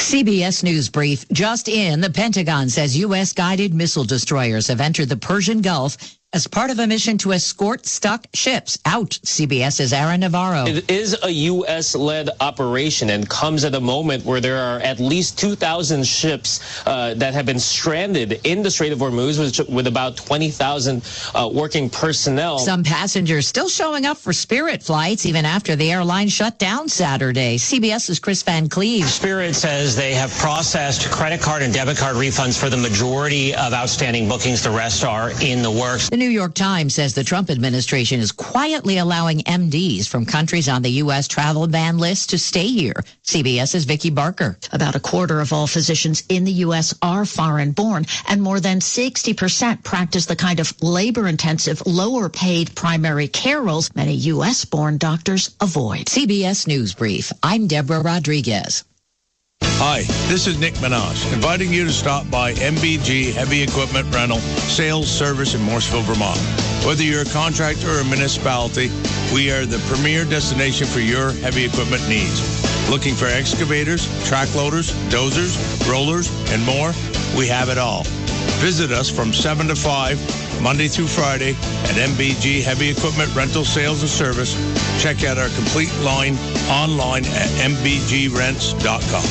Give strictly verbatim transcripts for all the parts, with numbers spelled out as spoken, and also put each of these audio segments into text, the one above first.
C B S News Brief. Just in, the Pentagon says U S guided missile destroyers have entered the Persian Gulf as part of a mission to escort stuck ships out. CBS's Aaron Navarro. It is a U S-led operation and comes at a moment where there are at least two thousand ships uh, that have been stranded in the Strait of Hormuz, with, with about twenty thousand uh, working personnel. Some passengers still showing up for Spirit flights even after the airline shut down Saturday. CBS's Chris Van Cleve. Spirit says they have processed credit card and debit card refunds for the majority of outstanding bookings. The rest are in the works. The New York Times says the Trump administration is quietly allowing M Ds from countries on the U S travel ban list to stay here. CBS's Vicki Barker. About a quarter of all physicians in the U S are foreign-born, and more than sixty percent practice the kind of labor-intensive, lower-paid primary care roles many U S-born doctors avoid. C B S News Brief. I'm Deborah Rodriguez. Hi, this is Nick Minaj, inviting you to stop by M B G Heavy Equipment Rental Sales Service in Morrisville, Vermont. Whether you're a contractor or a municipality, we are the premier destination for your heavy equipment needs. Looking for excavators, track loaders, dozers, rollers, and more? We have it all. Visit us from seven to five, Monday through Friday, at M B G Heavy Equipment Rental Sales and Service. Check out our complete line online at m b g rents dot com.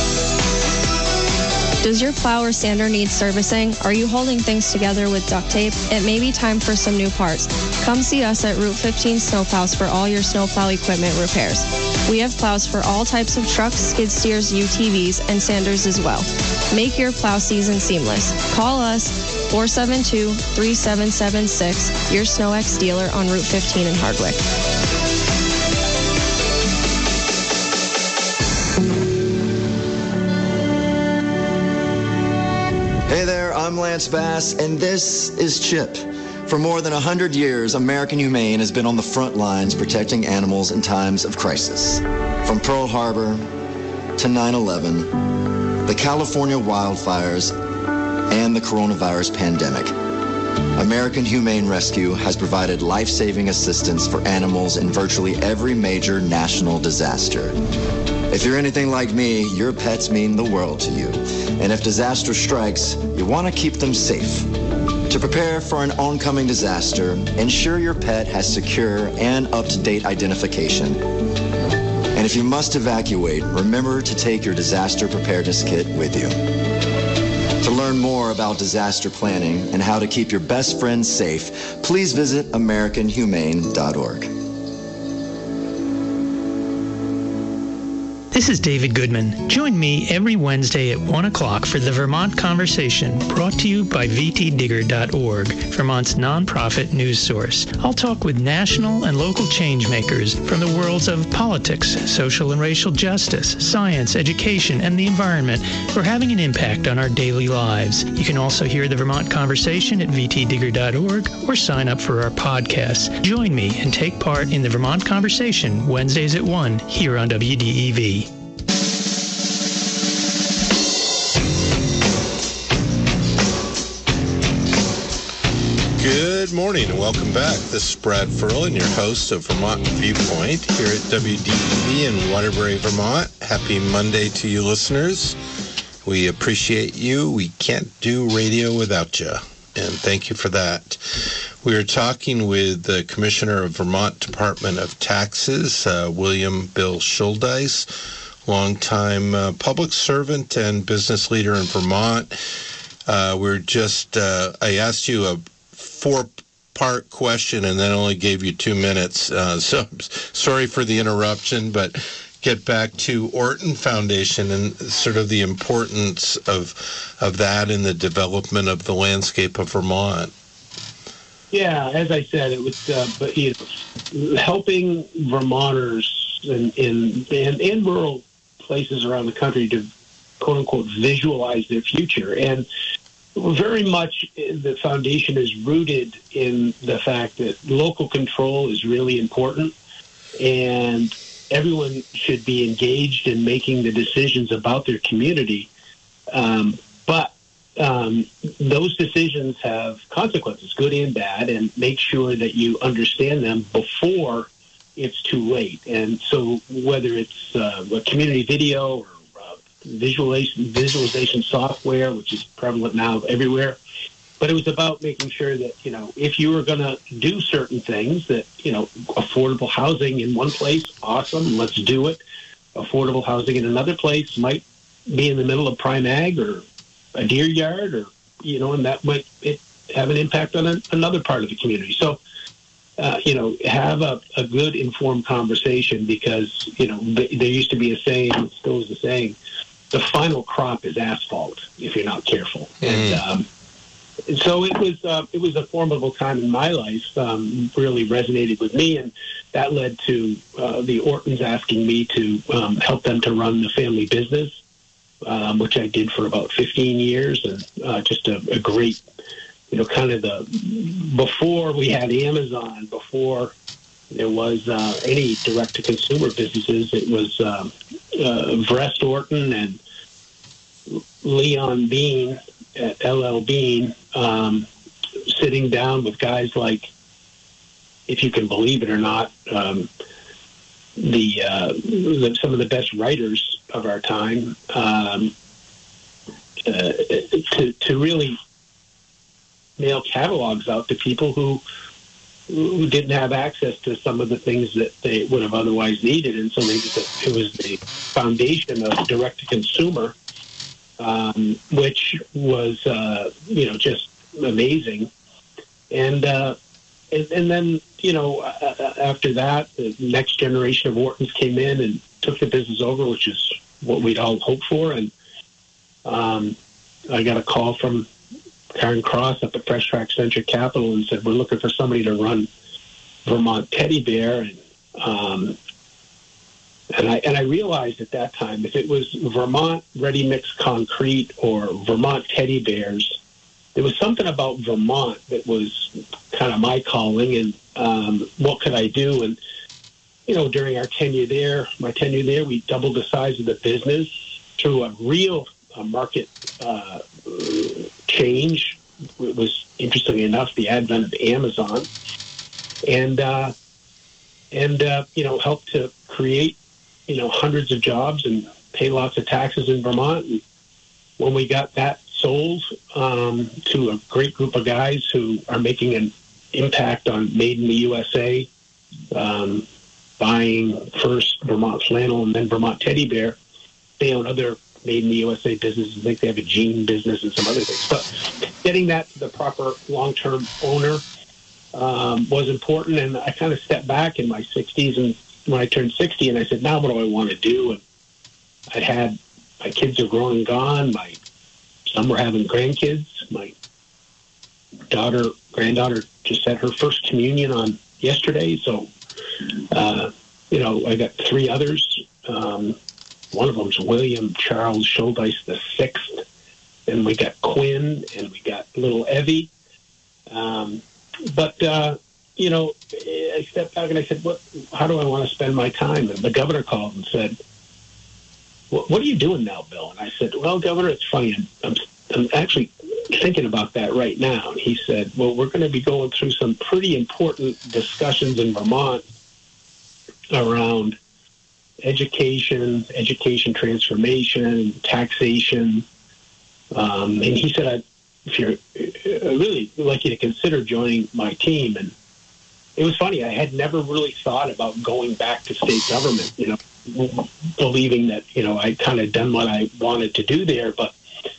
Does your plow or sander need servicing? Are you holding things together with duct tape? It may be time for some new parts. Come see us at Route fifteen Snowplows for all your snowplow equipment repairs. We have plows for all types of trucks, skid steers, U T Vs, and sanders as well. Make your plow season seamless. Call us four seven two, three seven seven six, your SnowX dealer on Route fifteen in Hardwick. Hey there, I'm Lance Bass, and this is Chip. For more than one hundred years, American Humane has been on the front lines protecting animals in times of crisis. From Pearl Harbor to nine eleven, the California wildfires, and the coronavirus pandemic, American Humane Rescue has provided life-saving assistance for animals in virtually every major national disaster. If you're anything like me, your pets mean the world to you. And if disaster strikes, you want to keep them safe. To prepare for an oncoming disaster, ensure your pet has secure and up-to-date identification. And if you must evacuate, remember to take your disaster preparedness kit with you. To learn more about disaster planning and how to keep your best friends safe, please visit american humane dot org. This is David Goodman. Join me every Wednesday at one o'clock for the Vermont Conversation, brought to you by v t digger dot org, Vermont's nonprofit news source. I'll talk with national and local changemakers from the worlds of politics, social and racial justice, science, education, and the environment who are having an impact on our daily lives. You can also hear the Vermont Conversation at v t digger dot org or sign up for our podcasts. Join me and take part in the Vermont Conversation Wednesdays at one here on W D E V. Good morning and welcome back. This is Brad Furlan, your host of Vermont Viewpoint here at W D E V in Waterbury, Vermont. Happy Monday to you listeners. We appreciate you. We can't do radio without you, and thank you for that. We are talking with the Commissioner of Vermont Department of Taxes, uh, William Bill Schuldeis, longtime uh, public servant and business leader in Vermont. Uh, we're just, uh, I asked you a four-part question and then only gave you two minutes. Uh, so sorry for the interruption, but get back to Orton Foundation and sort of the importance of of that in the development of the landscape of Vermont. Yeah, as I said, it was uh, but, you know, helping Vermonters in, in, in, in rural places around the country to, quote-unquote, visualize their future. And very much the foundation is rooted in the fact that local control is really important, and everyone should be engaged in making the decisions about their community. Um, but um, those decisions have consequences, good and bad, and make sure that you understand them before it's too late. And so whether it's uh, a community video or visualization, visualization software, which is prevalent now everywhere. But it was about making sure that, you know, if you were going to do certain things, that, you know, affordable housing in one place, awesome, let's do it. Affordable housing in another place might be in the middle of prime ag or a deer yard, or, you know, and that might it have an impact on a, another part of the community. So, uh, you know, have a, a good informed conversation, because, you know, th- there used to be a saying, it still is a saying, the final crop is asphalt if you're not careful. Mm. And, um, And so it was uh, it was a formidable time in my life, um, really resonated with me, and that led to uh, the Ortons asking me to um, help them to run the family business, um, which I did for about fifteen years, and uh, just a, a great, you know, kind of the, before we had Amazon, before there was uh, any direct-to-consumer businesses, it was um, uh, Vrest Orton and Leon Bean at L L Bean, um, sitting down with guys like, if you can believe it or not, um, the, uh, the some of the best writers of our time, um, uh, to to really mail catalogs out to people who who didn't have access to some of the things that they would have otherwise needed, and so they, it was the foundation of direct to consumer. Um, which was, uh, you know, just amazing. And, uh, and and then, you know, uh, after that, the next generation of Ortons came in and took the business over, which is what we'd all hoped for. And um, I got a call from Karen Cross up at Fresh Tracks Venture Capital and said, we're looking for somebody to run Vermont Teddy Bear. And um And I and I realized at that time, if it was Vermont Ready Mix Concrete or Vermont Teddy Bears, there was something about Vermont that was kind of my calling, and um, what could I do? And, you know, during our tenure there, my tenure there, we doubled the size of the business through a real uh, market uh, change. It was, interestingly enough, the advent of Amazon, and, uh, and uh, you know, helped to create, you know, hundreds of jobs and pay lots of taxes in Vermont. And when we got that sold um, to a great group of guys who are making an impact on Made in the U S A, um, buying first Vermont Flannel and then Vermont Teddy Bear, they own other Made in the U S A businesses. I think they have a jean business and some other things. But getting that to the proper long-term owner um, was important. And I kind of stepped back in my sixties, and when I turned sixty, and I said, now what do I want to do? And I had, my kids are grown and gone. My some were having grandkids. My daughter, granddaughter just had her first communion on yesterday. So, uh, you know, I got three others. Um, one of them's William Charles Schuldice the sixth. And we got Quinn, and we got little Evie. Um, but, uh, you know, I stepped back and I said, "What? How do I want to spend my time?" And the governor called and said, "What, what are you doing now, Bill?" And I said, "Well, Governor, it's funny. I'm, I'm, I'm actually thinking about that right now." And he said, "Well, we're going to be going through some pretty important discussions in Vermont around education, education transformation, taxation." Um, and he said, I'd, if you're, I'd really like you to consider joining my team. And it was funny. I had never really thought about going back to state government, you know, believing that, you know, I'd kind of done what I wanted to do there. But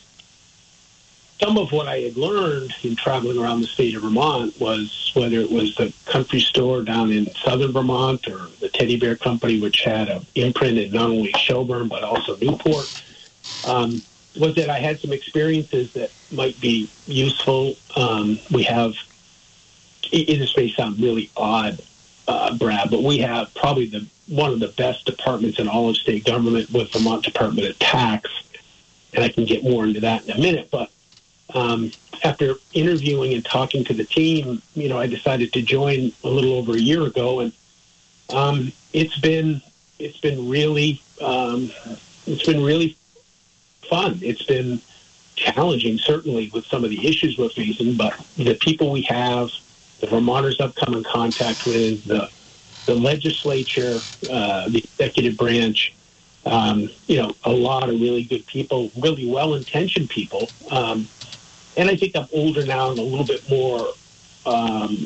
some of what I had learned in traveling around the state of Vermont was, whether it was the country store down in southern Vermont or the Teddy Bear Company, which had an imprint in not only Shelburne but also Newport, um, was that I had some experiences that might be useful. Um, we have, it, this may sound really odd, uh, Brad, but we have probably the one of the best departments in all of state government with Vermont Department of Tax, and I can get more into that in a minute. But um, after interviewing and talking to the team, you know, I decided to join a little over a year ago, and um, it's been it's been really um, it's been really fun. It's been challenging, certainly, with some of the issues we're facing, but the people we have, the Vermonters I've come in contact with, the the legislature, uh, the executive branch, um, you know, a lot of really good people, really well-intentioned people. Um, and I think I'm older now and a little bit more um,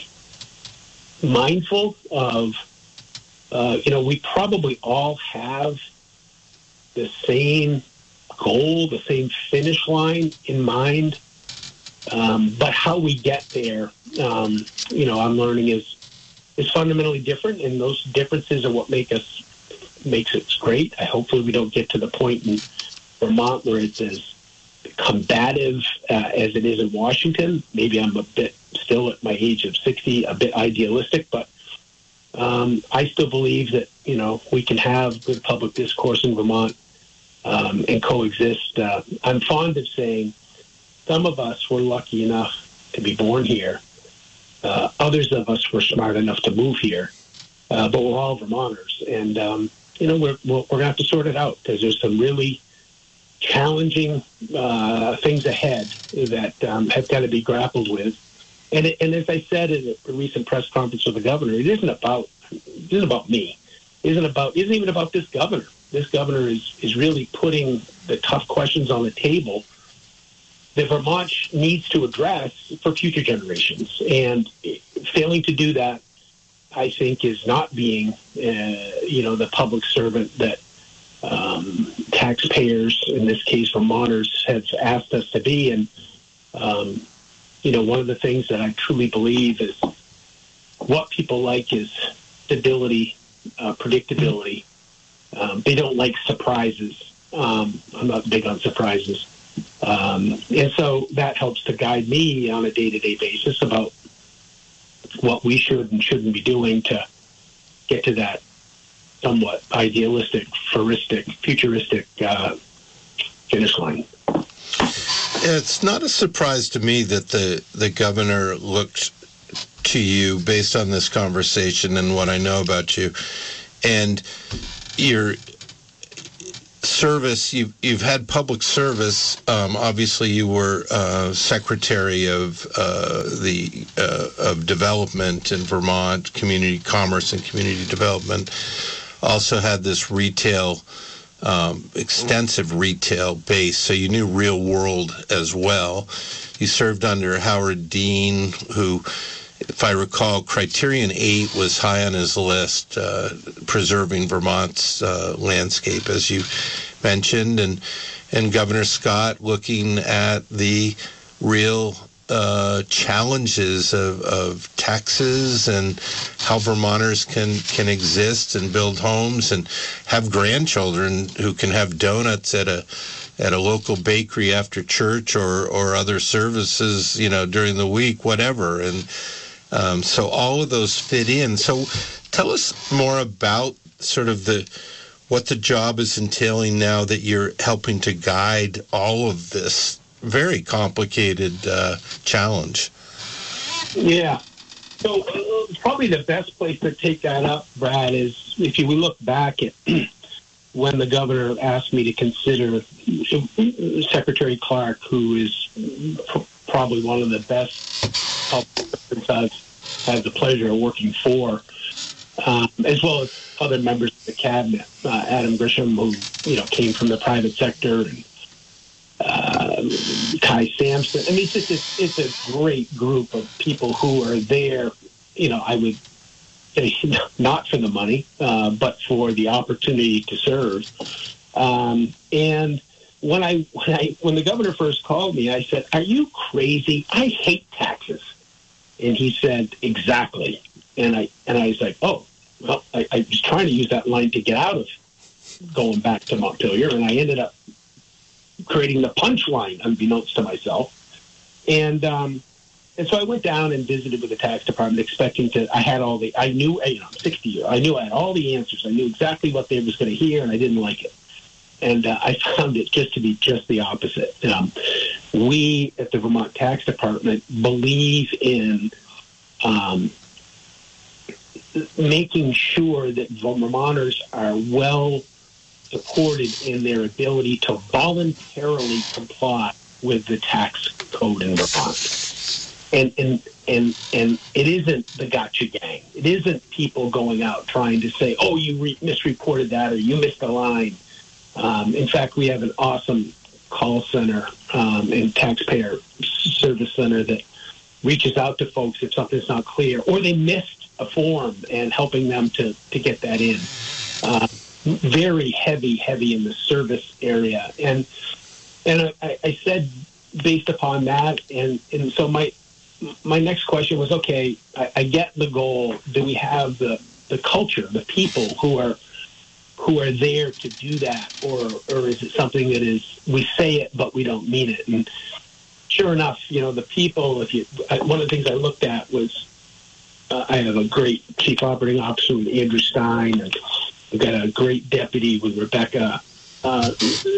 mindful of, uh, you know, we probably all have the same goal, the same finish line in mind. Um, but how we get there, um, you know, I'm learning is is fundamentally different, and those differences are what make us makes it great. I hopefully we don't get to the point in Vermont where it's as combative uh, as it is in Washington. Maybe I'm a bit still at my age of sixty, a bit idealistic, but um, I still believe that, you know, we can have good public discourse in Vermont um, and coexist. Uh, I'm fond of saying, some of us were lucky enough to be born here. Uh, others of us were smart enough to move here. Uh, but we're all Vermonters. And, um, you know, we're, we're, we're going to have to sort it out because there's some really challenging uh, things ahead that um, have got to be grappled with. And, it, and as I said in a recent press conference with the governor, it isn't about it isn't about me. It isn't about it isn't even about this governor. This governor is, is really putting the tough questions on the table that Vermont needs to address for future generations. And failing to do that, I think, is not being, uh, you know, the public servant that um, taxpayers, in this case Vermonters, have asked us to be. And, um, you know, one of the things that I truly believe is what people like is stability, uh, predictability. Um, they don't like surprises. Um, I'm not big on surprises. Um, and so that helps to guide me on a day-to-day basis about what we should and shouldn't be doing to get to that somewhat idealistic, futuristic, futuristic uh, finish line. It's not a surprise to me that the, the governor looked to you based on this conversation and what I know about you. And your service, you've, you've had public service. Um, obviously, you were uh, Secretary of uh, the uh, of Development in Vermont, Community Commerce and Community Development. Also had this retail, um, extensive retail base, so you knew real world as well. You served under Howard Dean, who, if I recall, Criterion eight was high on his list, uh, preserving Vermont's uh, landscape, as you mentioned, and and Governor Scott looking at the real uh, challenges of, of taxes and how Vermonters can, can exist and build homes and have grandchildren who can have donuts at a at a local bakery after church or, or other services, you know, during the week, whatever. And Um, so all of those fit in. So tell us more about sort of the what the job is entailing now that you're helping to guide all of this very complicated uh, challenge. Yeah. So uh, probably the best place to take that up, Brad, is if you look back at when the governor asked me to consider Secretary Clark, who is probably one of the best public I've had the pleasure of working for, um, as well as other members of the cabinet. Uh, Adam Grisham, who you know came from the private sector, and uh, Kai Sampson. I mean, it's just a, it's a great group of people who are there. You know, I would say not for the money, uh, but for the opportunity to serve. Um, and when I when I when the governor first called me, I said, "Are you crazy? I hate taxes." And he said, "Exactly." And I and I was like, "Oh, well, I, I was trying to use that line to get out of going back to Montpelier, and I ended up creating the punchline, unbeknownst to myself." And um, and so I went down and visited with the tax department, expecting to. I had all the. I knew, you know, I'm sixty years. I knew I had all the answers. I knew exactly what they was going to hear, and I didn't like it. And uh, I found it just to be just the opposite. Um, we at the Vermont Tax Department believe in um, making sure that Vermonters are well supported in their ability to voluntarily comply with the tax code in Vermont. and and and and it isn't the gotcha gang. It isn't people going out trying to say, "Oh, you re- misreported that," or "You missed a line." Um, in fact, we have an awesome call center um, and taxpayer service center that reaches out to folks if something's not clear, or they missed a form, and helping them to to get that in. Uh, very heavy, heavy in the service area, and and I, I said based upon that, and and so my. My next question was, okay, I, I get the goal. Do we have the, the culture, the people who are who are there to do that, or or is it something that is we say it but we don't mean it? And sure enough, you know, the people. If you, I, one of the things I looked at was uh, I have a great chief operating officer with Andrew Stein, and we've got a great deputy with Rebecca uh,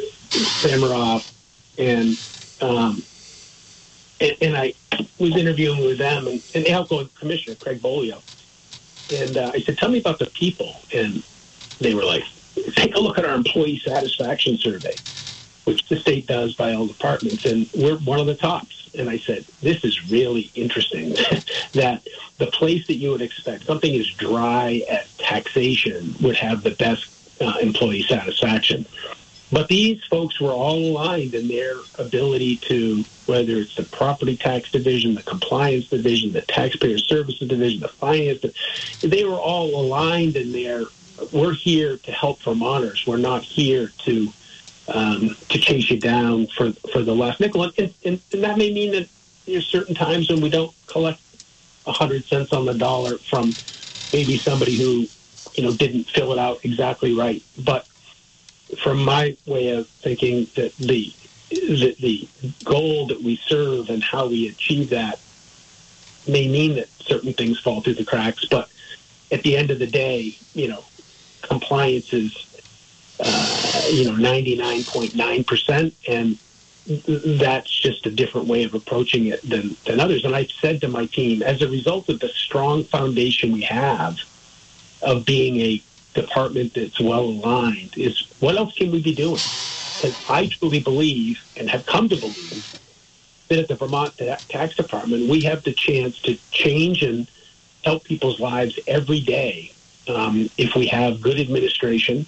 Samaroff, and. Um, And, and I was interviewing with them, and, and outgoing Commissioner Craig Bolio. And uh, I said, tell me about the people. And they were like, take a look at our employee satisfaction survey, which the state does by all departments. And we're one of the tops. And I said, this is really interesting that the place that you would expect, something as dry as taxation, would have the best uh, employee satisfaction. But these folks were all aligned in their ability to, whether it's the property tax division, the compliance division, the taxpayer services division, the finance, they were all aligned in their, we're here to help Vermonters. We're not here to um, to chase you down for for the last nickel. And, and, and that may mean that there's certain times when we don't collect one hundred cents on the dollar from maybe somebody who, you know, didn't fill it out exactly right. But from my way of thinking, that the, the the goal that we serve and how we achieve that may mean that certain things fall through the cracks, but at the end of the day, you know, compliance is uh, you know ninety-nine point nine percent, and that's just a different way of approaching it than than others. And I've said to my team, as a result of the strong foundation we have of being a department that's well aligned, is what else can we be doing? Because I truly believe, and have come to believe, that at the Vermont Tax Department we have the chance to change and help people's lives every day um, if we have good administration,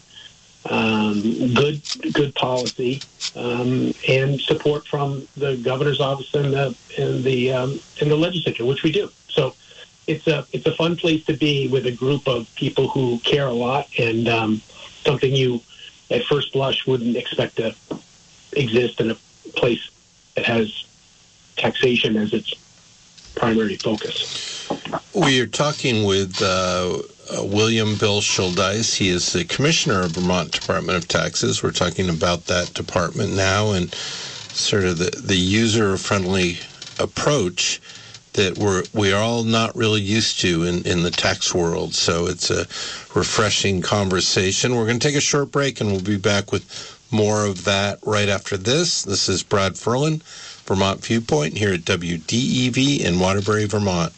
um, good good policy, um, and support from the governor's office and the and the um, and the legislature, which we do. So. It's a it's a fun place to be with a group of people who care a lot, and um, something you, at first blush, wouldn't expect to exist in a place that has taxation as its primary focus. We are talking with uh, uh, William Bill Schuldeis. He is the Commissioner of Vermont Department of Taxes. We're talking about that department now and sort of the, the user-friendly approach that we're we are all not really used to in, in the tax world. So it's a refreshing conversation. We're going to take a short break, and we'll be back with more of that right after this. This is Brad Ferlin, Vermont Viewpoint, here at W D E V in Waterbury, Vermont.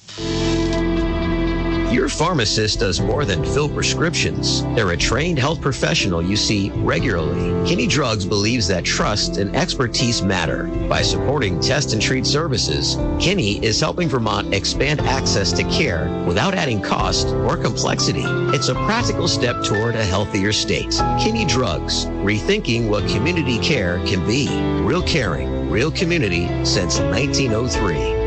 Your pharmacist does more than fill prescriptions. They're a trained health professional you see regularly. Kinney Drugs believes that trust and expertise matter. By supporting test and treat services, Kinney is helping Vermont expand access to care without adding cost or complexity. It's a practical step toward a healthier state. Kinney Drugs, rethinking what community care can be. Real caring, real community since nineteen oh three.